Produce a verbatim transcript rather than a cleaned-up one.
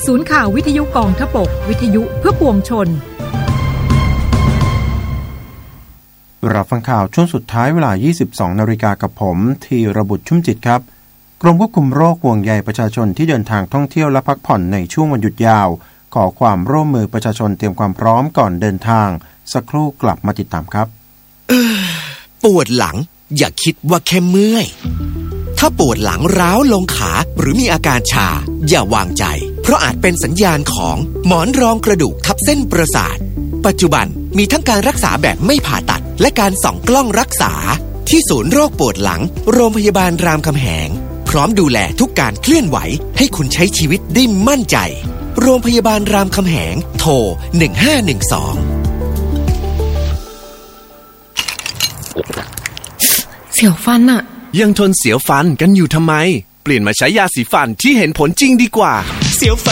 ศูนย์ข่าววิทยุกองทพบกวิทยุเพื่อปวงชนรับฟังข่าวช่วงสุดท้ายเวลา ยี่สิบสองนาฬิกา กับผมธีรบุตรชุ่มจิตครับกรมควบคุมโรคห่วงใยประชาชนที่เดินทางท่องเที่ยวและพักผ่อนในช่วงวันหยุดยาวขอความร่วมมือประชาชนเตรียมความพร้อมก่อนเดินทางสักครู่กลับมาติดตามครับเออปวดหลังอย่าคิดว่าแค่เมื่อยถ้าปวดหลังร้าวลงขาหรือมีอาการชาอย่าวางใจเพราะอาจเป็นสัญญาณของหมอนรองกระดูกทับเส้นประสาทปัจจุบันมีทั้งการรักษาแบบไม่ผ่าตัดและการส่องกล้องรักษาที่ศูนย์โรคปวดหลังโรงพยาบาลรามคำแหงพร้อมดูแลทุกการเคลื่อนไหวให้คุณใช้ชีวิตได้มั่นใจโรงพยาบาลรามคำแหงโทรหนึ่งห้าหนึ่งสองเสียวฟันอะยังทนเสียวฟันกันอยู่ทำไมเปลี่ยนมาใช้ยาสีฟันที่เห็นผลจริงดีกว่าเสียวฟัน